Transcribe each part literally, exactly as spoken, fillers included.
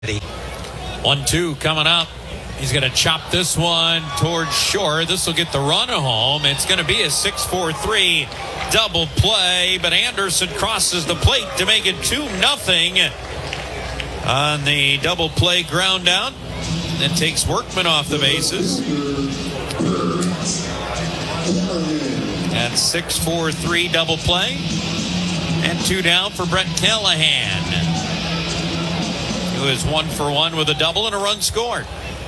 one two coming up. He's going to chop this one towards short. This will get the run home. It's going to be a six four three double play, but Anderson crosses the plate to make it two nothing on the double play ground out. Then takes Workman off the bases. And six four three double play. And two down for Brett Callahan, who is one for one with a double and a run scored.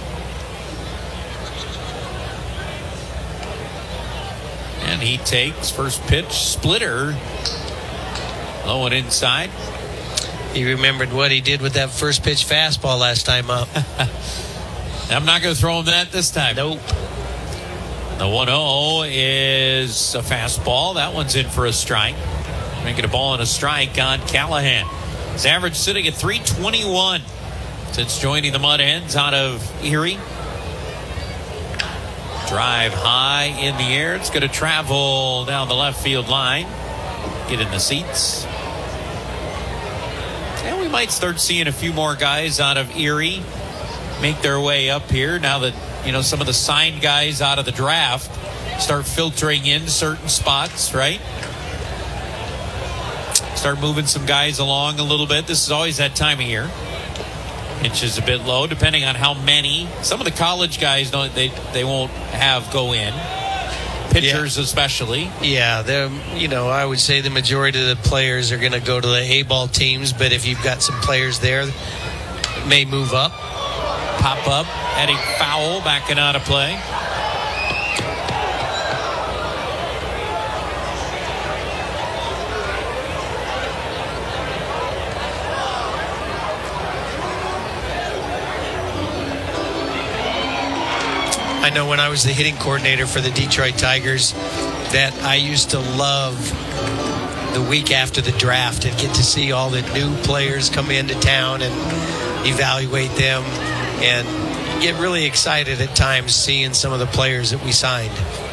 And he takes first pitch splitter, low and inside. He remembered what he did with that first pitch fastball last time up. I'm not going to throw him that this time. Nope. The one oh is a fastball. That one's in for a strike. Making a ball and a strike on Callahan. His average sitting at three twenty-one since joining the Mud Hens out of Erie. Drive high in the air. It's going to travel down the left field line. Get in the seats. And we might start seeing a few more guys out of Erie make their way up here now that, you know, some of the signed guys out of the draft start filtering in certain spots, right? Start moving some guys along a little bit. This is always that time of year. Pitch is a bit low, depending on how many. Some of the college guys don't they they won't have go in. Pitchers yeah. especially. Yeah, they're you know I would say the majority of the players are going to go to the A-ball teams, but if you've got some players there, it may move up, pop up, heading foul, backing out of play. I know when I was the hitting coordinator for the Detroit Tigers that I used to love the week after the draft and get to see all the new players come into town and evaluate them and get really excited at times seeing some of the players that we signed.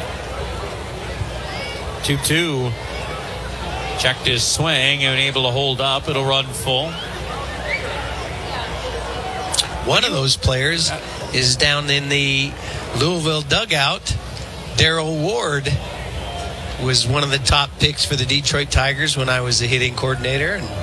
two two. Checked his swing and able to hold up. It'll run full. One of those players is down in the Louisville dugout. Darryl Ward was one of the top picks for the Detroit Tigers when I was the hitting coordinator, and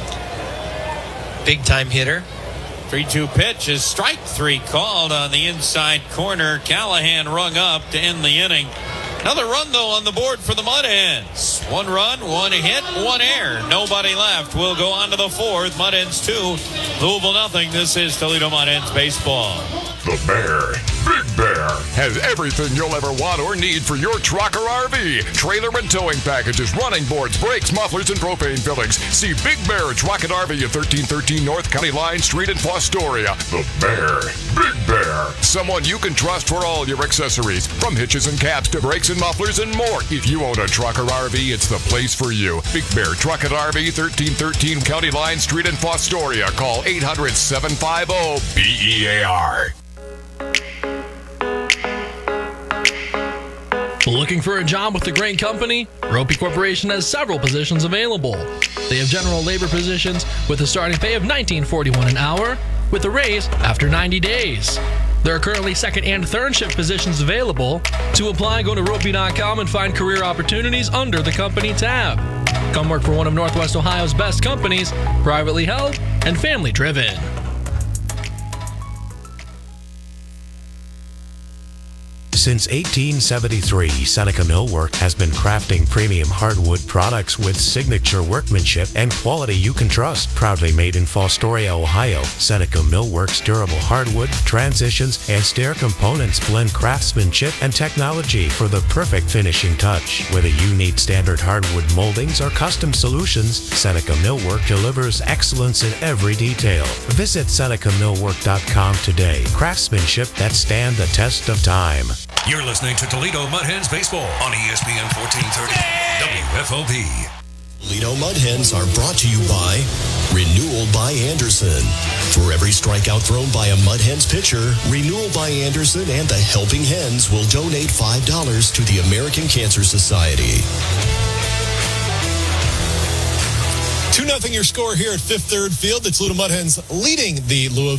big time hitter. three two pitch is strike three called on the inside corner. Callahan rung up to end the inning. Another run, though, on the board for the Mud Hens. One run, one hit, one error. Nobody left. We'll go on to the fourth. Mud Hens two, Louisville nothing. This is Toledo Mud Hens baseball. The Bear, Big Bear, has everything you'll ever want or need for your truck or R V. Trailer and towing packages, running boards, brakes, mufflers, and propane fillings. See Big Bear Truck and R V at thirteen thirteen North County Line Street in Fostoria. The Bear, Big Bear, someone you can trust for all your accessories, from hitches and caps to brakes and mufflers and more. If you own a truck or R V, it's the place for you. Big Bear Truck and R V, thirteen thirteen County Line Street in Fostoria. Call eight hundred, seven five zero, B E A R. Looking for a job with the Grain Company? Ropey Corporation has several positions available. They have general labor positions with a starting pay of nineteen forty-one an hour, with a raise after ninety days. There are currently second and third shift positions available. To apply, go to ropey dot com and find career opportunities under the company tab. Come work for one of Northwest Ohio's best companies, privately held and family driven. Since eighteen seventy-three, Seneca Millwork has been crafting premium hardwood products with signature workmanship and quality you can trust. Proudly made in Fostoria, Ohio, Seneca Millwork's durable hardwood, transitions, and stair components blend craftsmanship and technology for the perfect finishing touch. Whether you need standard hardwood moldings or custom solutions, Seneca Millwork delivers excellence in every detail. Visit Seneca Millwork dot com today. Craftsmanship that stand the test of time. You're listening to Toledo Mud Hens Baseball on E S P N fourteen thirty W F O P. Toledo Mud Hens are brought to you by Renewal by Anderson. For every strikeout thrown by a Mud Hens pitcher, Renewal by Anderson and the Helping Hens will donate five dollars to the American Cancer Society. two nothing your score here at Fifth Third Field. It's Louisville Mud Hens leading the Louisville